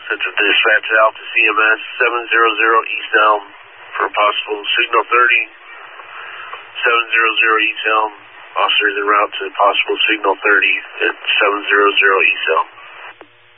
It's a dispatch out to CMS 700 East Elm for possible signal 30. 700 East Elm. Officers en route to possible signal 30 at 700 East Elm.